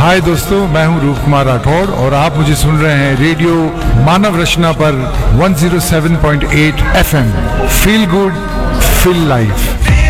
हाय दोस्तों, मैं हूं रूप कुमार राठौड़ और आप मुझे सुन रहे हैं रेडियो मानव रचना पर 107.8 FM। Feel good, feel life.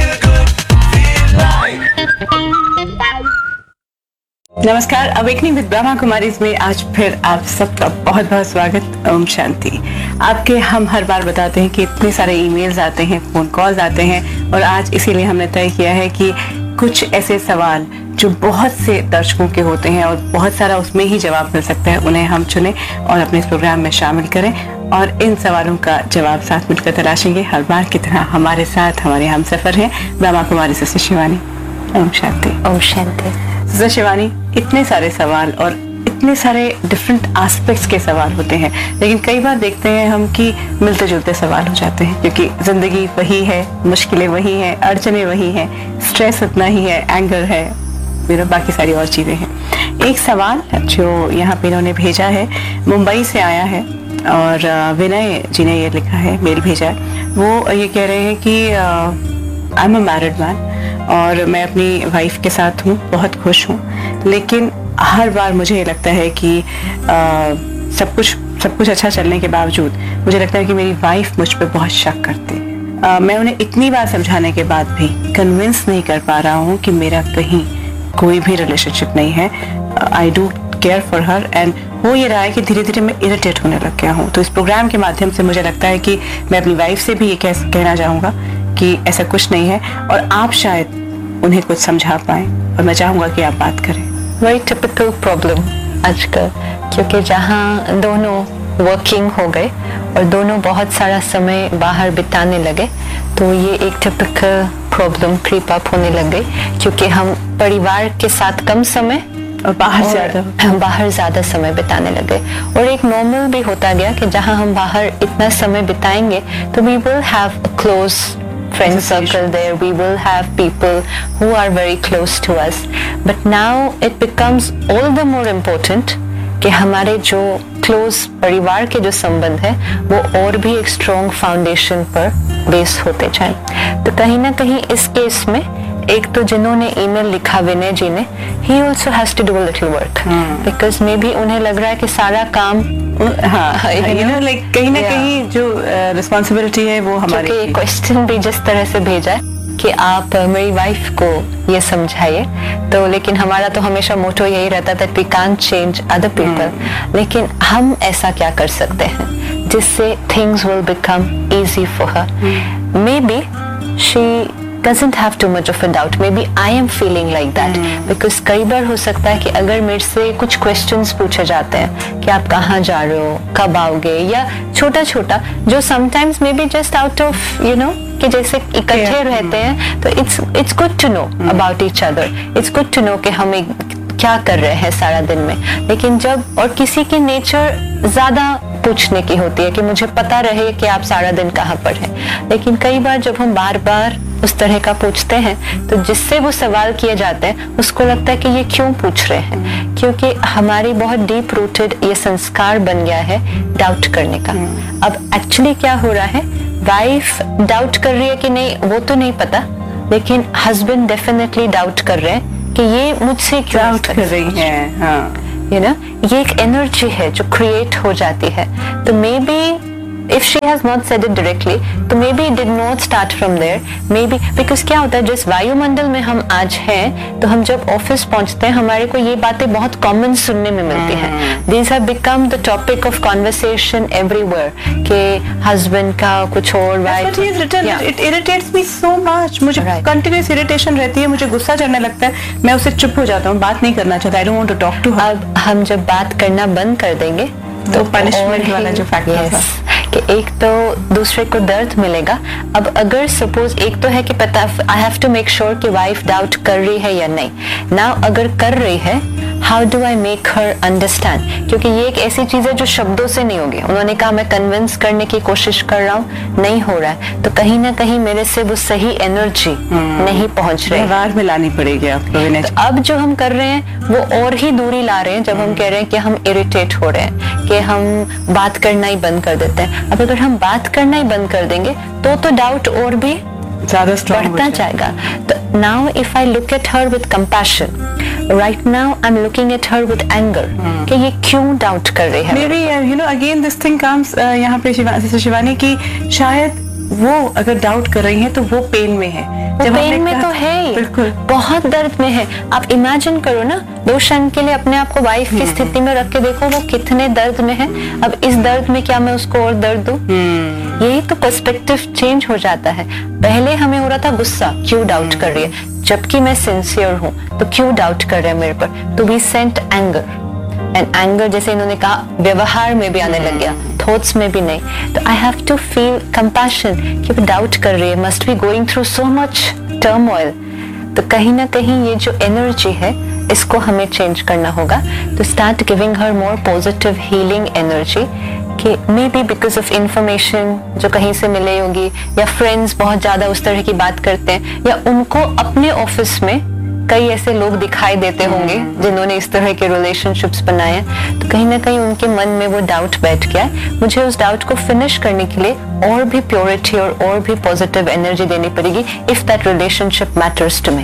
नमस्कार, अवेकनिंग विद ब्रह्मा कुमारीज में आज फिर आप सबका बहुत बहुत स्वागत। ओम शांति। आपके हम हर बार बताते हैं कि इतने सारे ईमेल्स आते हैं, फोन कॉल्स आते हैं और आज इसीलिए हमने तय किया है कि कुछ ऐसे सवाल जो बहुत से दर्शकों के होते हैं और बहुत सारा उसमें ही जवाब मिल सकता है, उन्हें हम चुनें और अपने इस प्रोग्राम में शामिल करें और इन सवालों का जवाब साथ मिलकर तलाशेंगे। हर बार की तरह हमारे साथ हमारे हम सफर हैं ब्रह्मा कुमारी सिस्टर शिवानी। ओम शांति। ओम शांति। सिस्टर शिवानी, इतने सारे सवाल और इतने सारे डिफरेंट एस्पेक्ट्स के सवाल होते हैं, लेकिन कई बार देखते हैं हम कि मिलते जुलते सवाल हो जाते हैं क्योंकि जिंदगी वही है, मुश्किलें वही हैं, अड़चने वही हैं, स्ट्रेस उतना ही है, एंगर है, बाकी सारी और चीज़ें हैं। एक सवाल जो यहाँ पे इन्होंने भेजा है, मुंबई से आया है और विनय जी ने ये लिखा है, मेल भेजा है। वो ये कह रहे हैं कि I am a married man और मैं अपनी वाइफ के साथ हूँ, बहुत खुश हूँ, लेकिन हर बार मुझे लगता है कि सब कुछ अच्छा चलने के बावजूद मुझे लगता है कि मेरी वाइफ मुझ पर बहुत शक करती है। मैं उन्हें इतनी बार समझाने के बाद भी कन्विंस नहीं कर पा रहा हूँ कि मेरा कहीं कोई भी रिलेशनशिप नहीं है। I do care for her and हो ये रहा है कि धीरे धीरे मैं इरिटेट होने लग गया हूँ। तो इस प्रोग्राम के माध्यम से मुझे लगता है कि मैं अपनी वाइफ से भी ये कहना चाहूँगा कि ऐसा कुछ नहीं है और आप शायद उन्हें कुछ समझा पाएं और मैं चाहूँगा कि आप बात करें। वही टिपिकल प्रॉब्लम आजकल, क्योंकि जहाँ दोनों वर्किंग हो गए और दोनों बहुत सारा समय बाहर बिताने लगे, तो ये एक टिपिकल प्रॉब्लम क्रीप अप होने लग गई क्योंकि हम परिवार के साथ कम समय और बाहर ज्यादा समय बिताने लगे और एक नॉर्मल भी होता गया कि जहाँ हम बाहर इतना समय बिताएंगे तो we will have a close friend circle there, we will have people who are very close to us, but now it becomes all the more important कि हमारे जो क्लोज परिवार के जो संबंध है वो और भी एक स्ट्रॉन्ग फाउंडेशन पर बेस होते जाएं। तो कहीं ना कहीं इस केस में एक तो जिन्होंने ईमेल लिखा विनय जी ने, he also has to do a little work because maybe उन्हें लग रहा है कि सारा काम कहीं ना कहीं जो रिस्पॉन्सिबिलिटी है वो हमारी। क्वेश्चन भी जिस तरह से भेजा है कि आप मेरी वाइफ को ये समझाइए, तो लेकिन हमारा तो हमेशा मोटो यही रहता था we can't change other people, लेकिन हम ऐसा क्या कर सकते हैं जिससे things will become easy for her. May be she doesn't have too much of a doubt, maybe I am feeling like that because कई बार हो सकता है कि अगर मेरे से कुछ questions पूछे जाते हैं कि आप कहाँ जा रहे हो, कब आओगे, या छोटा छोटा जो sometimes maybe just out of कि जैसे इकट्ठे रहते हैं तो it's good to know about each other, it's good to know कि हम क्या कर रहे हैं सारा दिन में। लेकिन जब और किसी की नेचर ज्यादा पूछने की होती है कि मुझे पता रहे कि आप सारा दिन कहाँ पर हैं, लेकिन कई बार जब हम बार बार उस तरह का पूछते हैं तो जिससे वो सवाल किए जाते हैं उसको लगता है कि ये क्यों पूछ रहे हैं, क्योंकि हमारी बहुत डीप रूटेड ये संस्कार बन गया है डाउट करने का। अब एक्चुअली क्या हो रहा है, वाइफ डाउट कर रही है कि नहीं वो तो नहीं पता, लेकिन हस्बैंड डेफिनेटली डाउट कर रहे हैं कि ये मुझसे क्यों डाउट कर रही है। हाँ, ये एक एनर्जी है जो क्रिएट हो जाती है। तो may be if she has not said it directly, तो maybe it did not start from there, maybe because क्या होता है, जिस वायुमंडल में हम आज हैं, तो हम जब ऑफिस पहुंचते हैं हमारे को ये बातें बहुत कॉमन सुनने में मिलती हैं। These have become the topic of conversation everywhere कि हस्बैंड का कुछ और wife. It irritates me so much, मुझे कंटिन्यूस इरिटेशन रहती है, मुझे गुस्सा चढ़ने लगता है, मैं उससे चुप हो जाता हूँ, बात नहीं करना चाहता, I don't want to talk to her। अब हम जब बात करना बंद कर देंगे तो पनिशमेंट वाला जो फैक्टर था कि एक तो दूसरे को दर्द मिलेगा। अब अगर सपोज एक तो है कि पता I have to make sure कि वाइफ डाउट कर रही है या नहीं, ना अगर कर रही है how do I make her understand, क्योंकि ये एक ऐसी चीज है जो शब्दों से नहीं होगी। उन्होंने कहा मैं कन्विंस करने की कोशिश कर रहा हूँ, नहीं हो रहा है, तो कहीं ना कहीं मेरे से वो सही एनर्जी नहीं पहुंच रही, व्यवहार में लानी पड़ेगी आपको। तो अब जो हम कर रहे हैं वो और ही दूरी ला रहे हैं जब हम कह रहे हैं कि हम इरिटेट हो रहे हैं, कि हम बात करना ही बंद कर देते हैं। अब अगर हम बात करना ही बंद कर देंगे तो डाउट और भी ज्यादा बढ़ता जाएगा। तो now if I look at her with compassion, right now I am looking at her with anger कि ये क्यों डाउट कर रही है। Maybe you know again this thing comes यहाँ पे शिवानी की शायद वो अगर डाउट कर रही हैं तो वो पेन में है। वो पेन में तो है ही, बिल्कुल बहुत दर्द में है। आप इमेजिन करो ना, 2 क्षण के लिए अपने आप को वाइफ की स्थिति में रख के देखो वो कितने दर्द में है। अब इस दर्द में क्या मैं उसको और दर्द दूं? यही तो पर्सपेक्टिव चेंज हो जाता है। पहले हमें हो रहा था गुस्सा, क्यों डाउट कर रही है, जबकि मैं सिंसियर हूँ तो क्यों डाउट कर रहे हैं मेरे पर। तो we sent anger, and anger जैसे इन्होंने कहा व्यवहार में भी आने लग गया, थॉट्स में भी नहीं। तो I have to feel compassion कि वो डाउट कर रही है, must be going through so much turmoil. तो कहीं ना कहीं ये जो एनर्जी है इसको हमें चेंज करना होगा। तो start giving her more positive healing energy कि may be because of information जो कहीं से मिले होगी, या फ्रेंड्स बहुत ज्यादा उस तरह की बात करते हैं, या उनको अपने ऑफिस में कई ऐसे लोग दिखाई देते होंगे जिन्होंने इस तरह के रिलेशनशिप्स बनाए हैं। तो कहीं ना कहीं उनके मन में वो डाउट बैठ गया है। मुझे उस डाउट को फिनिश करने के लिए और भी प्योरिटी और भी पॉजिटिव एनर्जी देनी पड़ेगी if that relationship matters to me.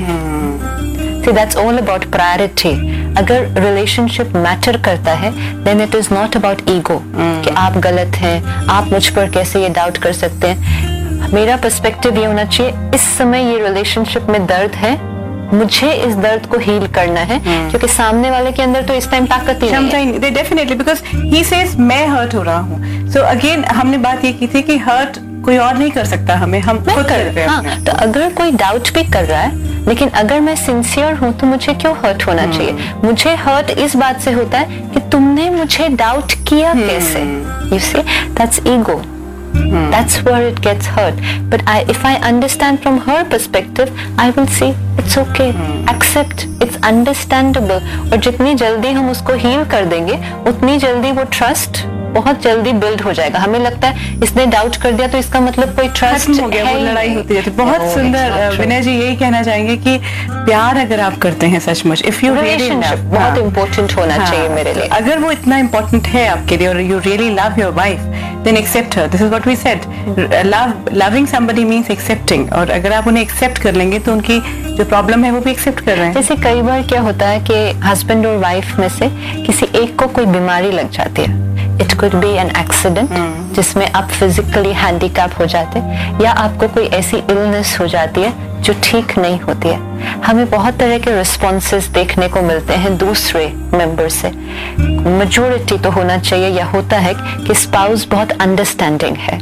See, that's all about priority. अगर रिलेशनशिप मैटर करता है then it is not about ego कि आप गलत हैं, आप मुझ पर कैसे ये डाउट कर सकते हैं। मेरा पर्सपेक्टिव ये होना चाहिए, इस समय ये रिलेशनशिप में दर्द है, मुझे इस दर्द को हील करना है, क्योंकि सामने वाले के अंदर तो इस टाइम ताकत ही नहीं है। डेफिनेटली बिकॉज ही सेज मैं हर्ट हो रहा हूँ। सो अगेन हमने बात ये की थी कि हर्ट कोई और नहीं कर सकता हमें, हम खुद करते हैं। हाँ, तो अगर कोई डाउट भी कर रहा है लेकिन अगर मैं सिंसियर हूँ तो मुझे क्यों हर्ट होना चाहिए। मुझे हर्ट इस बात से होता है कि तुमने मुझे डाउट किया कैसे। You see, that's ego. That's where it gets hurt. But if I understand from her perspective, I will see it's okay. Accept. It's understandable. और जितनी जल्दी हम उसको heal कर देंगे, उतनी जल्दी वो trust बहुत जल्दी बिल्ड हो जाएगा। हमें लगता है इसने डाउट कर दिया तो इसका मतलब कोई ट्रस्ट हो गया, वो लड़ाई होती है। बहुत सुंदर विनय जी यही कहना चाहेंगे कि प्यार अगर आप करते हैं सचमुच, इफ यू रिलेशनशिप बहुत इंपॉर्टेंट होना चाहिए मेरे लिए। अगर वो इतना इंपॉर्टेंट है आपके लिए और you really love your wife, then accept her. This is what we said, loving somebody means accepting. और अगर आप उन्हें एक्सेप्ट कर लेंगे तो उनकी जो प्रॉब्लम है वो भी एक्सेप्ट कर रहे हैं। जैसे कई बार क्या होता है कि हस्बैंड और वाइफ में से किसी एक को कोई बीमारी लग जाती है। It could be an accident जिसमें आप फिजिकली हैंडीकैप हो जाते हैं, या आपको कोई ऐसी इलनेस हो जाती है जो ठीक नहीं होती है। हमें बहुत तरह के रिस्पॉन्सेस देखने को मिलते हैं दूसरे मेंबर से। मेजॉरिटी तो होना चाहिए या होता है कि स्पाउस बहुत अंडरस्टैंडिंग है,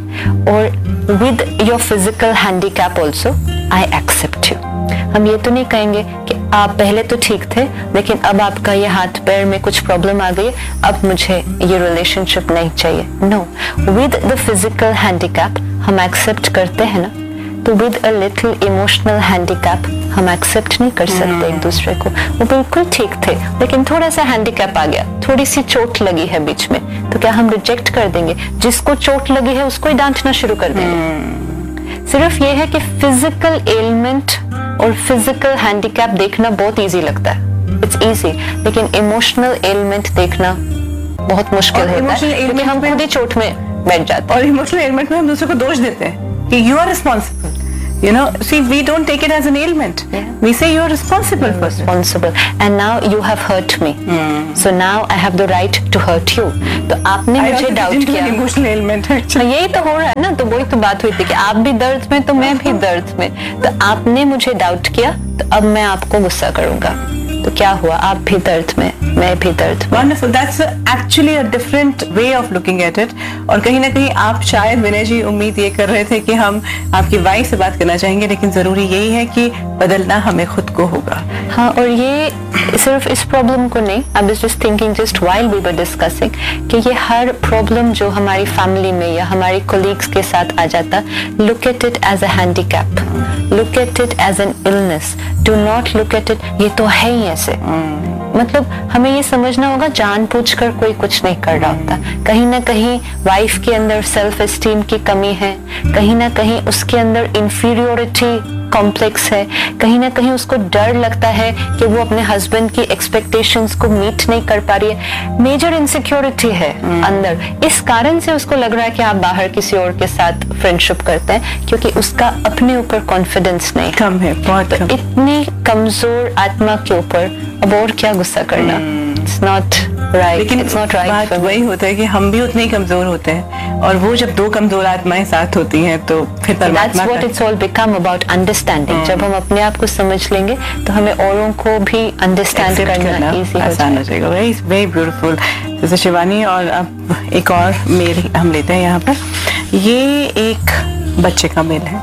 और with your physical handicap also I accept you. हम ये तो नहीं कहेंगे कि आप पहले तो ठीक थे लेकिन अब आपका ये हाथ पैर में कुछ प्रॉब्लम आ गई, अब मुझे ये रिलेशनशिप नहीं चाहिए। No, with the physical handicap हम एक्सेप्ट करते हैं ना, तो with a little emotional handicap हम एक्सेप्ट नहीं कर सकते एक दूसरे को। वो बिल्कुल ठीक थे लेकिन थोड़ा सा हैंडीकैप आ गया, थोड़ी सी चोट लगी है बीच में, तो क्या हम रिजेक्ट कर देंगे? जिसको चोट लगी है उसको ही डांटना शुरू कर देंगे। सिर्फ ये है कि फिजिकल एलिमेंट और फिजिकल हैंडीकैप देखना बहुत इजी लगता है, इट्स इजी, लेकिन इमोशनल एलिमेंट देखना बहुत मुश्किल होता है क्योंकि हम खुद ही चोट में बैठ जाते हैं। और इमोशनल एलिमेंट में हम दूसरे को दोष देते हैं कि you are responsible. You know, see, we don't take it as an ailment. Yeah. We say you're responsible for it. Responsible. And now you have hurt me. So now I have the right to hurt you. तो आपने मुझे doubt किया। Emotional ailment actually. यही तो हो रहा है ना, तो वही तो बात हुई थी कि आप भी दर्द में तो मैं भी दर्द में। तो आपने मुझे डाउट किया तो अब मैं आपको गुस्सा करूंगा, तो क्या हुआ? आप भी दर्द में, मैं भी दर्द में। Wonderful. That's actually a different way of looking at it. और कहीं ना कहीं आप शायद विनय जी उम्मीद ये कर रहे थे कि हम आपकी वाइफ से बात करना चाहेंगे, लेकिन जरूरी यही है कि बदलना हमें खुद को होगा। हाँ, और ये सिर्फ इस प्रॉब्लम को नहीं, I was just thinking just while we were discussing कि ये हर प्रॉब्लम जो हमारी फैमिली में या हमारी कोलीग्स के साथ आ जाता, look at it as a handicap, look at it as an illness, do not look at it ये तो है ही ऐसे। मतलब हमें ये समझना होगा जानबूझकर कोई कुछ नहीं कर रहा होता। कहीं ना कहीं वाइफ के अंदर सेल्फ एस्टीम की कमी है, कहीं ना कहीं उसके अंदर इंफीरियोरिटी कॉम्प्लेक्स है, कहीं ना कहीं उसको डर लगता है कि वो अपने हस्बैंड की एक्सपेक्टेशंस को मीट नहीं कर पा रही है, मेजर इनसिक्योरिटी है अंदर। इस कारण से उसको लग रहा है कि आप बाहर किसी और के साथ फ्रेंडशिप करते हैं, क्योंकि उसका अपने ऊपर कॉन्फिडेंस नहीं कम है, बहुत कम। इतनी कमजोर आत्मा के ऊपर अब और क्या गुस्सा करना। इट्स नॉट राइट, लेकिन इट्स नॉट राइट। बात वही होता है कि हम भी उतने ही कमजोर होते हैं, और वो जब दो कमजोर आत्माएं साथ होती हैं तो फिर That's परमात्मा what it's all become about, understanding. जब हम अपने आप को समझ लेंगे तो हमें औरों को भी अंडरस्टैंड करना इजी आसान हो जाएगा। Very very beautiful. जैसे शिवानी, और अब एक और मेल हम लेते हैं यहाँ पर। ये एक बच्चे का मेल है,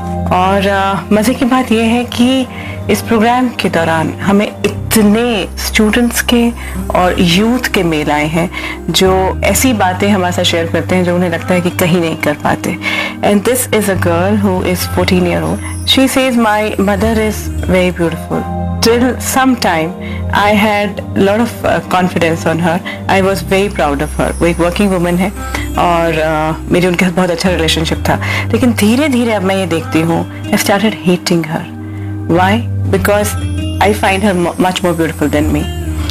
और मजे की बात यह है कि इस प्रोग्राम के दौरान हमें इतने स्टूडेंट्स के और यूथ के मेल आए हैं जो ऐसी बातें हमारे साथ शेयर करते हैं जो उन्हें लगता है कि कहीं नहीं कर पाते। And this is a girl who is 14 year old. She says my mother is very beautiful. Till some time I had a lot of confidence on her. I was very proud of her. वो एक working woman है, और मेरी उनके साथ बहुत अच्छा relationship था। लेकिन धीरे धीरे अब मैं ये देखती हूँ, I started hating her. Why? Because I find her much more beautiful than me.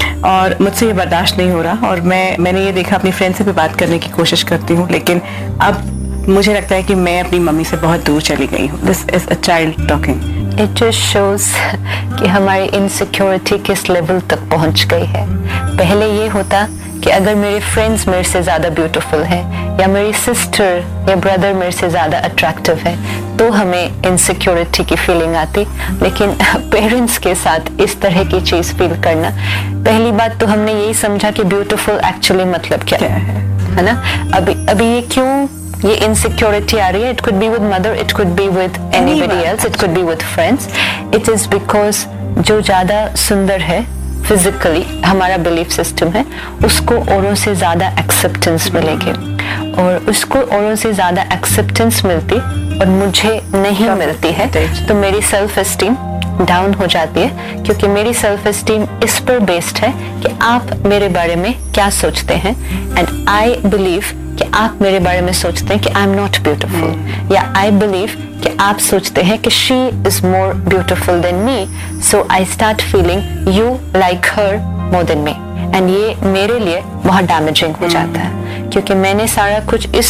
और मुझसे ये बर्दाश्त नहीं हो रहा, और मैंने ये देखा, अपनी फ्रेंड से भी बात करने की कोशिश करती हूँ, लेकिन अब मुझे लगता है कि मैं अपनी मम्मी से बहुत दूर चली गई हूँ। This is a child talking. It just shows कि हमारी इनसिक्योरिटी किस लेवल तक पहुंच गई है। पहले ये होता कि अगर मेरे फ्रेंड्स मेरे से ज्यादा ब्यूटीफुल है, या मेरी सिस्टर या ब्रदर मेरे से ज्यादा अट्रैक्टिव है, तो हमें इनसिक्योरिटी की फीलिंग आती। लेकिन पेरेंट्स के साथ इस तरह की चीज फील करना, पहली बात तो हमने यही समझा कि ब्यूटीफुल एक्चुअली मतलब क्या है ना। अभी ये क्यों ये इनसिक्योरिटी आ रही है? It could be with mother, it could be with anybody else, it could be with friends. It is because जो ज्यादा सुंदर है फिजिकली, हमारा बिलीफ सिस्टम है, उसको औरों से ज्यादा एक्सेप्टेंस मिलेगी, और उसको औरों से ज्यादा एक्सेप्टेंस मिलती और मुझे नहीं मिलती है, तो मेरी सेल्फ एस्टीम डाउन हो जाती है। क्योंकि मेरी सेल्फ एस्टीम इस पर बेस्ड है कि आप मेरे बारे में क्या सोचते हैं, एंड आई बिलीव कि आप मेरे बारे में सोचते हैं कि आई एम नॉट ब्यूटीफुल, या आई बिलीव कि आप सोचते हैं कि she is more beautiful than me, so I start feeling you like her more than me, and ये मेरे लिए बहुत डैमेजिंग हो जाता है। क्योंकि मैंने सारा कुछ इस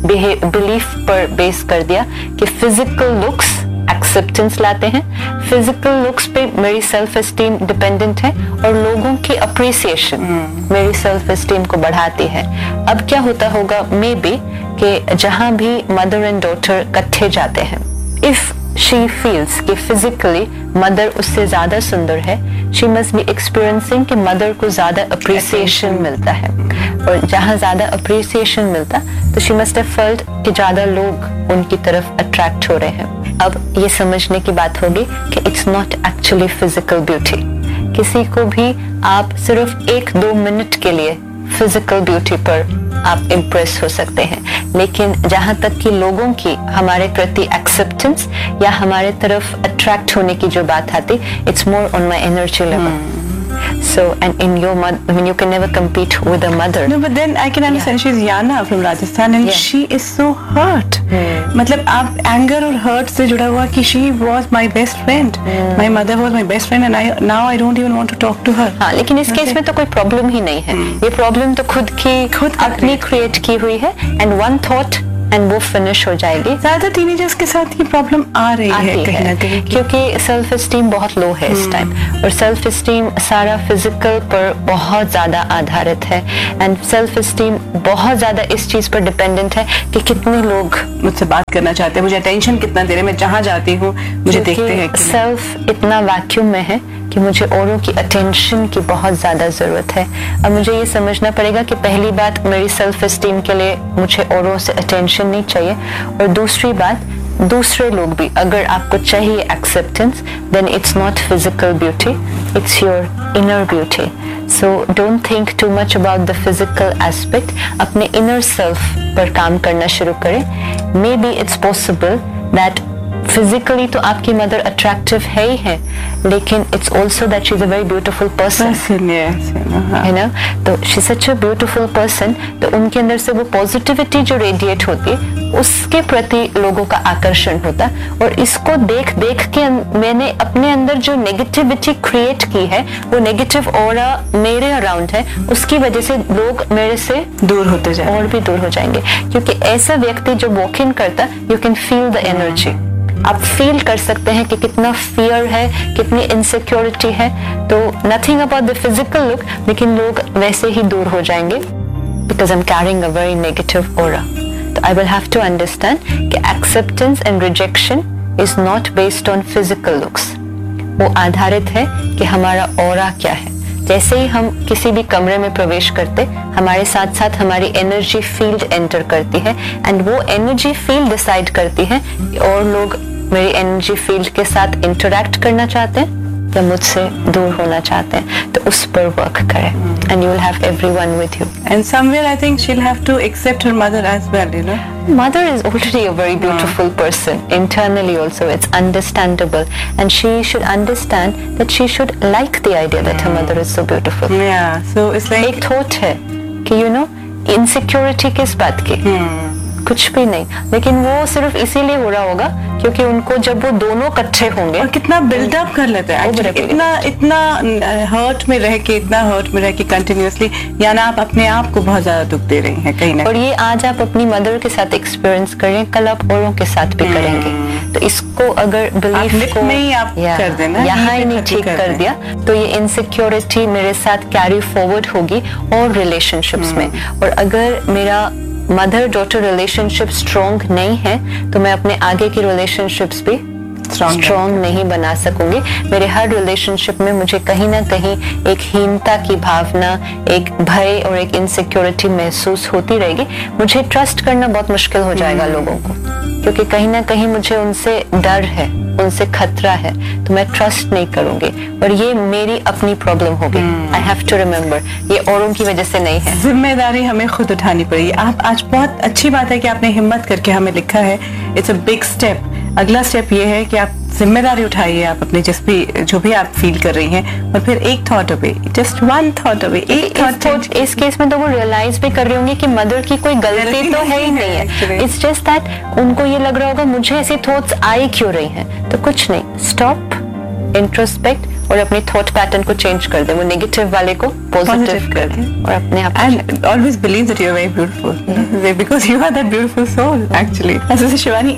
बिलीफ पर बेस कर दिया कि फिजिकल लुक्स एक्सेप्टेंस लाते हैं, फिजिकल लुक्स पे मेरी सेल्फ एस्टीम डिपेंडेंट है, और लोगों की अप्रिसिएशन मेरी सेल्फ एस्टीम को बढ़ाती है। अब क्या होता होगा मे बी कि जहां भी मदर एंड डॉटर इकट्ठे जाते हैं, इफ शी फील्स कि फिजिकली मदर उससे ज्यादा सुंदर है, शी मस्ट बी एक्सपीरियंसिंग कि मदर को ज्यादा अप्रिसिएशन मिलता है, और जहां ज्यादा अप्रिसिएशन मिलता तो शी मस्ट हैव फेल्ट कि ज्यादा लोग उनकी तरफ अट्रैक्ट हो रहे हैं। अब ये समझने की बात होगी कि it's not actually physical beauty. किसी को भी आप सिर्फ 1-2 मिनट के लिए फिजिकल ब्यूटी पर आप इम्प्रेस हो सकते हैं, लेकिन जहां तक कि लोगों की हमारे प्रति एक्सेप्टेंस या हमारे तरफ अट्रैक्ट होने की जो बात आती, it's more on my energy level. So, and in your mother, I mean, you can never compete with a mother. No, but then I can understand. She's Yana from Rajasthan, and she is so hurt. मतलब आप anger और hurt से जुड़ा हुआ कि she was my best friend. My mother was my best friend, and now I don't even want to talk to her. हाँ, लेकिन इस केस में तो कोई प्रॉब्लम ही नहीं है। ये प्रॉब्लम तो खुद अपनी क्रिएट की हुई है, and one thought एंड वो फिनिश हो जाएगी। ज्यादा टीनेजर्स के साथ ये प्रॉब्लम आ रही है कहीं ना कहीं, क्योंकि सेल्फ एस्टीम बहुत लो है इस टाइम, और सेल्फ एस्टीम सारा फिजिकल पर बहुत ज्यादा आधारित है, एंड सेल्फ एस्टीम बहुत ज्यादा इस चीज पर डिपेंडेंट है कि कितने लोग मुझसे बात करना चाहते हैं, मुझे अटेंशन कितना दे रहे हैं, मैं जहां जाती हूँ मुझे देखते हैं। सेल्फ इतना वैक्यूम में है कि मुझे औरों की अटेंशन की बहुत ज्यादा जरूरत है। अब मुझे ये समझना पड़ेगा कि पहली बात, मेरी सेल्फ एस्टीम के लिए मुझे औरों से अटेंशन नहीं चाहिए, और दूसरी बात, दूसरे लोग भी अगर आपको चाहिए acceptance, then it's not physical beauty, it's your inner beauty. So don't think too much about the physical aspect, अपने इनर सेल्फ पर काम करना शुरू करें। May be it's possible that physically तो आपकी मदर अट्रैक्टिव है ही है, लेकिन it's also that she is a very beautiful person, है ना। तो she is such a beautiful person, तो उनके अंदर से वो पॉजिटिविटी जो रेडिएट होती है उसके प्रति लोगों का आकर्षण होता है। और इसको देख देख के मैंने अपने अंदर जो नेगेटिविटी क्रिएट की है, वो नेगेटिव ऑरा मेरे अराउंड है, उसकी वजह से लोग मेरे से दूर होते जाए और भी दूर हो जाएंगे। क्योंकि ऐसा व्यक्ति जो वॉक इन करता है, you can feel the energy, आप फील कर सकते हैं कि कितना फियर है, कितनी इनसिक्योरिटी है। तो nothing about the physical look, लेकिन लोग वैसे ही दूर हो जाएंगे because I am carrying a very negative aura. तो I will have to understand कि acceptance and rejection is not based on physical looks, वो आधारित है कि हमारा ऑरा क्या है। जैसे ही हम किसी भी कमरे में प्रवेश करते, हमारे साथ साथ हमारी एनर्जी फील्ड एंटर करती है, एंड वो एनर्जी फील्ड डिसाइड करती है और लोग मेरी एनर्जी फील्ड के साथ इंटरैक्ट करना चाहते हैं या मुझसे दूर होना चाहते हैं। तो उस पर वर्क करें and you will have everyone with you. And somewhere I think she'll have to accept her mother as well, you know. Mother is already a very beautiful person internally also. It's understandable, and she should understand that she should like the idea that her mother is so beautiful. Yeah, so it's like एक thought है कि you know insecurity किस बात की, कुछ भी नहीं, लेकिन वो सिर्फ इसीलिए हो रहा होगा क्योंकि उनको जब वो दोनों इकट्ठे होंगे और कितना बिल्डअप कर लेते हैं actually, इतना हर्ट में रह के कंटिन्यूअसली, या ना आप अपने आप को बहुत ज्यादा दुख दे रही हैं कहीं ना। और ये आज आप अपनी मदर के साथ एक्सपीरियंस करें, कल आप औरों के साथ भी करेंगे। तो इसको अगर बिलीफ को में ही आप कर देना, यहाँ ही नहीं ठीक कर दिया तो ये इनसिक्योरिटी मेरे साथ कैरी फॉरवर्ड होगी और रिलेशनशिप्स में। और अगर मेरा मदर डॉटर रिलेशनशिप स्ट्रॉन्ग नहीं है तो मैं अपने आगे की रिलेशनशिप्स भी स्ट्रॉन्ग नहीं बना सकूंगी। मेरे हर रिलेशनशिप में मुझे कहीं ना कहीं एक हीनता की भावना, एक भय और एक इनसिक्योरिटी महसूस होती रहेगी। मुझे ट्रस्ट करना बहुत मुश्किल हो जाएगा लोगों को, क्योंकि कहीं ना कहीं मुझे उनसे डर है, उनसे खतरा है, तो मैं ट्रस्ट नहीं करूंगी। और ये मेरी अपनी प्रॉब्लम होगी। आई हैव टू रिमेम्बर, ये औरों की वजह से नहीं है। जिम्मेदारी हमें खुद उठानी पड़ेगी। आप आज बहुत अच्छी बात है कि आपने हिम्मत करके हमें लिखा है, इट्स अ बिग स्टेप। अगला स्टेप ये है कि आप जिम्मेदारी उठाइए, आप अपने जो भी आप फील कर रही हैं, और फिर एक thought away, just one thought away, एक थॉट। इस केस में तो वो रियलाइज भी कर रही होंगी कि मदर की कोई गलती तो है ही नहीं है। इट्स जस्ट दैट उनको ये लग रहा होगा मुझे ऐसी थॉट्स आई क्यों रही हैं। तो कुछ नहीं, स्टॉप, इंट्रोस्पेक्ट और अपनी थॉट पैटर्न को चेंज कर दे, वो नेगेटिव वाले को पॉजिटिव कर दे और अपने आप। And always believe that you are very beautiful because you are that beautiful soul actually. ऐसे शिवानी,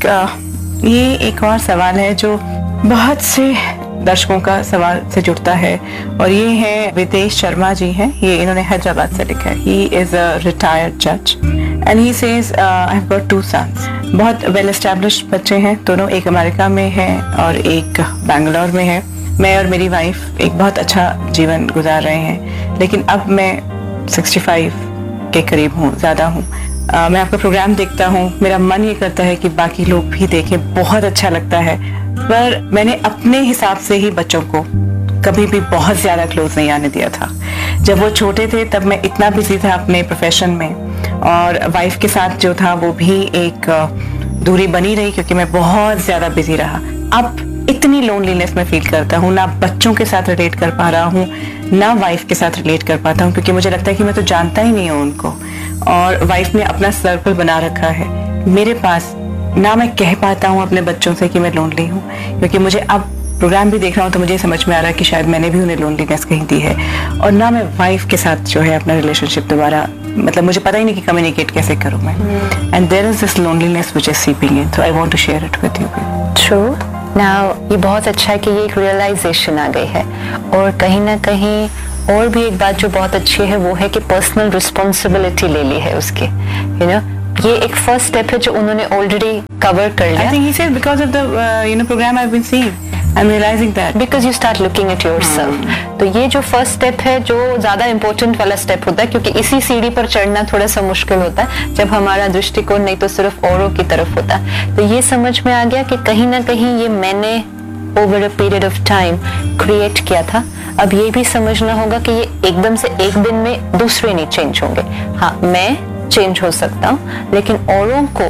ये एक और सवाल है जो बहुत से दर्शकों का सवाल से जुड़ता है, और ये है विदेश शर्मा जी हैं, ये इन्होंने हैदराबाद से लिखा है। ही इज अ रिटायर्ड जज and he says I have got 2 sons। बहुत वेल एस्टैब्लिश्ड बच्चे हैं दोनों, एक अमेरिका में है और एक बैंगलोर में है। मैं और मेरी वाइफ एक बहुत अच्छा जीवन गुजार रहे हैं, लेकिन अब मैं 65 के करीब हूँ, ज़्यादा हूँ। मैं आपका प्रोग्राम देखता हूँ, मेरा मन ये करता है कि बाकी लोग भी देखें, बहुत अच्छा लगता है, पर मैंने अपने हिसाब से ही बच्चों को कभी भी बहुत ज़्यादा क्लोज नहीं आने दिया था। जब वो छोटे थे तब मैं इतना बिजी था अपने प्रोफेशन में, और वाइफ के साथ जो था वो भी एक दूरी बनी रही क्योंकि मैं बहुत ज़्यादा बिजी रहा। अब इतनी लोनलीनेस में फील करता हूँ, ना बच्चों के साथ रिलेट कर पा रहा हूँ, ना वाइफ के साथ रिलेट कर पाता हूँ, क्योंकि मुझे लगता है कि मैं तो जानता ही नहीं हूँ उनको, और वाइफ ने अपना सर्कल बना रखा है मेरे पास। ना मैं कह पाता हूँ अपने बच्चों से कि मैं लोनली हूँ, क्योंकि मुझे अब प्रोग्राम भी देख रहा हूँ तो मुझे समझ में आ रहा है कि शायद मैंने भी उन्हें लोनलीनेस कहीं दी है। और ना मैं वाइफ के साथ जो है अपना रिलेशनशिप दोबारा, मतलब मुझे पता ही नहीं कि कम्युनिकेट कैसे करूँ मैं। And there is this loneliness which is seeping in, so I want to share it with you. True. Now ये बहुत अच्छा है कि ये एक रियलाइजेशन आ गई है, और कहीं ना कहीं और भी एक बात जो बहुत अच्छी है वो है कि पर्सनल रिस्पॉन्सिबिलिटी ले ली है उसकी, यू नो। ये एक फर्स्ट स्टेप है जो उन्होंने ऑलरेडी कवर कर लिया। I think he said because of the program I've been seeing, I'm realizing that because you start looking at yourself। तो ये जो फर्स्ट स्टेप है जो ज्यादा इम्पोर्टेंट वाला स्टेप होता है, क्योंकि इसी सीढ़ी पर चढ़ना थोड़ा सा मुश्किल होता है जब हमारा दृष्टिकोण नहीं तो सिर्फ औरों की तरफ होता है। तो ये समझ में आ गया कि कहीं ना कहीं ये मैंने over a period of time create किया था। अब ये भी समझना होगा कि ये एकदम से एक दिन में दूसरे नहीं चेंज होंगे। हाँ, मैं चेंज हो सकता हूँ, लेकिन औरों को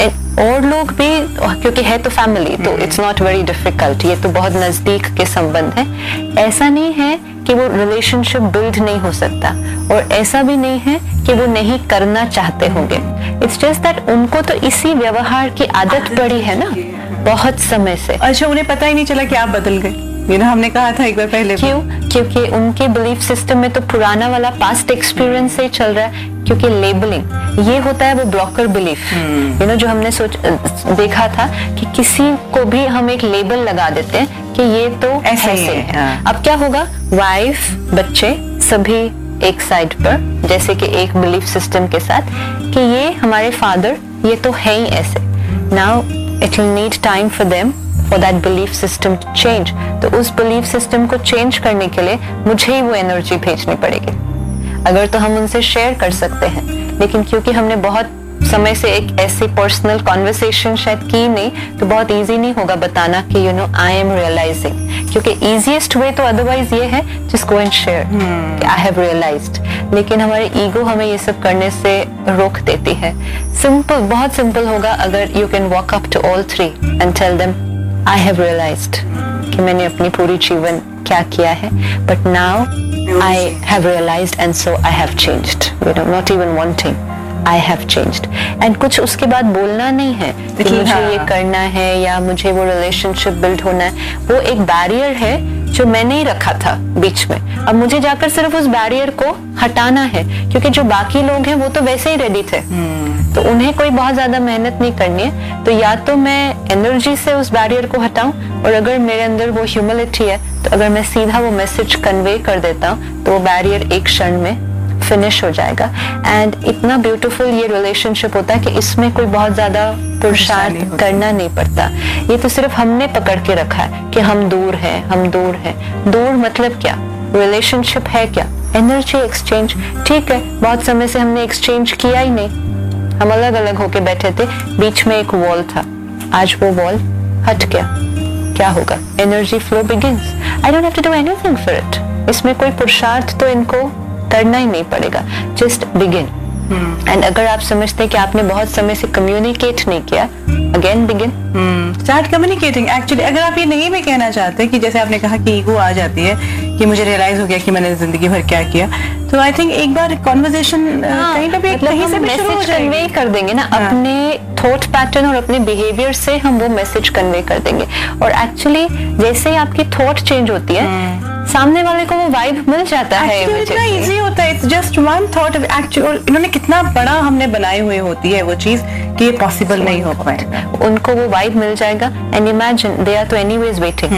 और लोग भी, क्योंकि है तो फैमिली, तो इट्स नॉट वेरी डिफिकल्ट, ये तो बहुत नजदीक के संबंध है। ऐसा नहीं है कि वो रिलेशनशिप बिल्ड नहीं हो सकता, और ऐसा भी नहीं है कि वो नहीं करना चाहते होंगे। इट्स जस्ट दैट उनको तो इसी व्यवहार की आदत पड़ी है ना बहुत समय से। अच्छा, उन्हें पता ही नहीं चला कि आप बदल गए। हमने कहा था एक बार पहले। क्यों? क्योंकि उनके बिलीफ सिस्टम में तो पुराना वाला पास्ट एक्सपीरियंस से ही चल रहा है। क्योंकि लेबलिंग ये होता है वो ब्लॉकर बिलीफ, जो हमने देखा था कि किसी को भी हम एक लेबल लगा देते हैं कि ये तो ऐसे है। हाँ। अब क्या होगा, वाइफ बच्चे सभी एक साइड पर, जैसे कि एक बिलीफ सिस्टम के साथ कि ये हमारे फादर ये तो है ही ऐसे। Now it will need time for them for that belief system to change. तो उस बिलीफ सिस्टम को चेंज करने के लिए मुझे ही वो एनर्जी भेजनी पड़ेगी। अगर तो हम उनसे शेयर कर सकते हैं, लेकिन क्योंकि हमने बहुत समय से एक ऐसी पर्सनल कॉन्वर्सेशन शायद की नहीं, तो बहुत इजी नहीं होगा बताना कि आई एम रियलाइजिंग। क्योंकि इजीएस्ट वे तो अदरवाइज ये है जस्ट गो एंड शेयर कि आई हैव रियलाइज्ड, लेकिन हमारे ईगो हमें ये सब करने से रोक देती है। सिंपल, बहुत सिंपल होगा अगर you can walk up to all three and tell them I have realised कि मैंने अपनी पूरी जीवन क्या किया है, but now I have realised and so I have changed, not even wanting, I have changed. And कुछ उसके बाद बोलना नहीं है कि मुझे ये करना है या मुझे वो रिलेशनशिप बिल्ड होना है। वो एक बैरियर है जो मैंने ही रखा था बीच में। अब मुझे जाकर सिर्फ उस बैरियर को हटाना है, क्योंकि जो बाकी लोग हैं वो तो वैसे ही रेडी थे, तो उन्हें कोई बहुत ज्यादा मेहनत नहीं करनी है। तो या तो मैं एनर्जी से उस बैरियर को हटाऊं, और अगर मेरे अंदर वो ह्यूमिलिटी है तो अगर मैं सीधा वो मैसेज कन्वे कर देता हूं तो वो बैरियर एक क्षण में फिनिश हो जाएगा। एंड इतना ब्यूटीफुल ये रिलेशनशिप होता है कि इसमें कोई बहुत ज्यादा पुरुषार्थ करना नहीं पड़ता। ये तो सिर्फ हमने पकड़ के रखा है कि हम दूर हैं, हम दूर हैं। दूर मतलब क्या? रिलेशनशिप है क्या? Energy exchange. ठीक है, बहुत समय से हमने एक्सचेंज किया ही नहीं, हम अलग अलग होके बैठे थे, बीच में एक वॉल था, आज वो वॉल हट गया, क्या होगा? Energy flow begins. I don't have to do anything for it. इसमें कोई पुरुषार्थ तो इनको करना ही नहीं पड़ेगा, जस्ट बिगिन। एंड अगर आप समझते हैं कि आपने बहुत समय से कम्युनिकेट नहीं किया, again begin, start communicating. Actually अगर आप ये नहीं भी कहना चाहते कि जैसे आपने कहा कि ईगो आ जाती है कि मुझे रियलाइज हो गया कि मैंने जिंदगी भर क्या किया, तो आई थिंक एक बार कॉन्वर्सेशन कहीं पे भी, कहीं से भी शुरू हो जाएगी, कन्वे कर देंगे ना। अपने थॉट पैटर्न और अपने बिहेवियर से हम वो मैसेज कन्वे कर देंगे। और एक्चुअली जैसे ही आपकी थॉट चेंज होती है, सामने वाले को वो वाइब मिल जाता है। इतना इजी होता है, it's just one thought. Actually इन्होंने कितना बड़ा हमने बनाई हुई होती है वो चीज कि ये पॉसिबल नहीं हो पाएगा। उनको वो वाइब मिल जाएगा। एंड इमेजिन दे आर तो एनीवेज वेटिंग,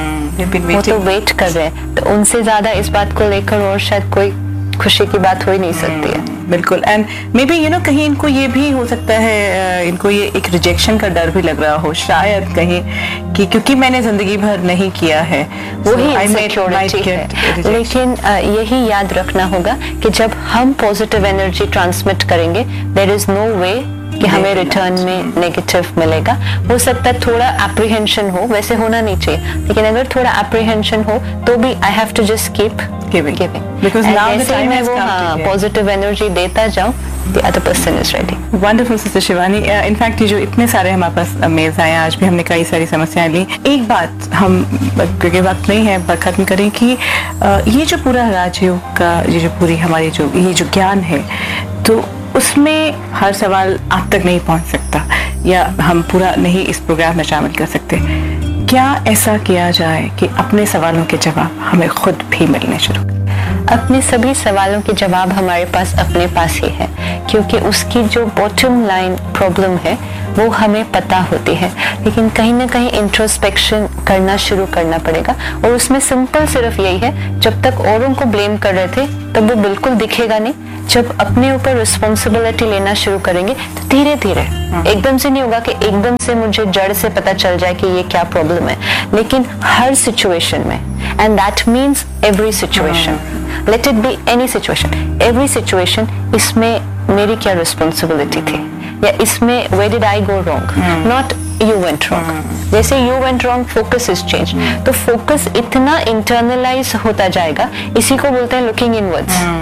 वो तो वेट कर रहे हैं, तो उनसे ज्यादा इस बात को लेकर और शायद कोई खुशी की बात हो ही नहीं सकती है। बिल्कुल। एंड मे बी कहीं इनको ये भी हो सकता है, इनको ये एक रिजेक्शन का डर भी लग रहा हो शायद कहीं, कि क्योंकि मैंने जिंदगी भर नहीं किया है, वही इनसिक्योरिटी है। लेकिन यही याद रखना होगा कि जब हम पॉजिटिव एनर्जी ट्रांसमिट करेंगे, देयर इज नो वे कि हमें रिटर्न में नेगेटिव मिलेगा। हो सकता है थोड़ा एप्रीहेंशन हो, वैसे होना नहीं चाहिए, लेकिन अगर थोड़ा एप्रीहेंशन हो तो भी I have to just keep giving, because now the time has come to give. Positive energy देता जाऊं, the other person is ready. Wonderful sister Shivani. In fact ये जो इतने सारे हमारे पास मेज आए, आज भी हमने कई सारी समस्याएं ली। एक बात हम, क्योंकि वक्त नहीं है, खत्म करें कि ये जो पूरा राजयोग का ये जो पूरी हमारी ये जो ज्ञान है, तो उसमें हर सवाल आप तक नहीं पहुंच सकता, या हम पूरा नहीं इस प्रोग्राम में शामिल कर सकते। क्या ऐसा किया जाए कि अपने सवालों के जवाब हमें खुद भी मिलने शुरू? अपने सभी सवालों के जवाब हमारे पास अपने पास ही है, क्योंकि उसकी जो बॉटम लाइन प्रॉब्लम है वो हमें पता होती है। लेकिन कहीं ना कहीं इंट्रोस्पेक्शन करना शुरू करना पड़ेगा, और उसमें सिंपल सिर्फ यही है, जब तक औरों को ब्लेम कर रहे थे तब वो बिल्कुल दिखेगा नहीं। जब अपने ऊपर रिस्पॉन्सिबिलिटी लेना शुरू करेंगे तो धीरे धीरे, एकदम से नहीं होगा कि एकदम से मुझे जड़ से पता चल जाए कि ये क्या प्रॉब्लम है, लेकिन हर सिचुएशन में, and that means every situation, let it be any situation, every situation, इसमें मेरी क्या रिस्पॉन्सिबिलिटी थी, या इसमें where did I go wrong, not you went wrong. जैसे you went wrong, focus is changed. तो focus इतना internalize होता जाएगा, इसी को बोलते हैं looking inwards.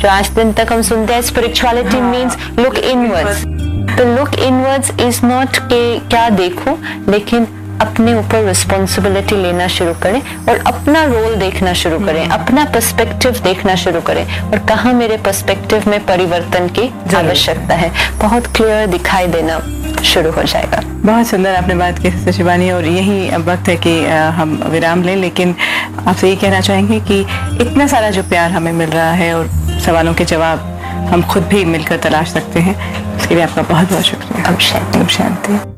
जो आज दिन तक हम सुनते हैं स्पिरिचुअलिटी मीन्स लुक इनवर्ड्स। तो लुक इनवर्ड्स इज नॉट के क्या देखो, लेकिन अपने ऊपर रिस्पॉन्सिबिलिटी लेना शुरू करें और अपना रोल देखना शुरू करें, अपना पर्सपेक्टिव देखना शुरू करें और कहाँ मेरे पर्सपेक्टिव में परिवर्तन की आवश्यकता है, बहुत क्लियर दिखाई देना शुरू हो जाएगा। बहुत सुंदर आपने बात की सिस्टर शिवानी, और यही अब वक्त है कि हम विराम लें, लेकिन आपसे ये कहना चाहेंगे कि इतना सारा जो प्यार हमें मिल रहा है और सवालों के जवाब हम खुद भी मिलकर तलाश सकते हैं, उसके लिए आपका बहुत बहुत शुक्रिया। अब शांति। शांति।